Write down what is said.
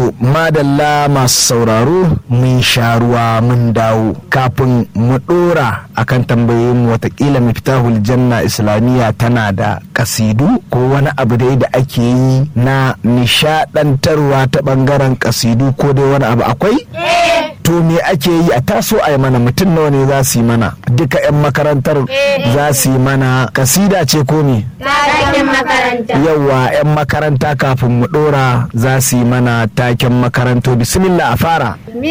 To madalla masu sauraro mun sha ruwa mun dawo kafin mu dora akan tambayoyin mu, watakila Miftahul Janna Islamiyya tana da kasidu ko wani abu dai da ake yi na nishadantarwa ta bangaren kasidu ko dai wani abu akwai? To me ake yi a taso a yi mana? Mutum nawa ne za su yi mana? Duka 'yan makarantar za su yi mana kasida ce ko me? Taken makaranta. Yawwa 'yan makaranta kafin mu dora za su yi mana taken makaranto. Bismillah a fara.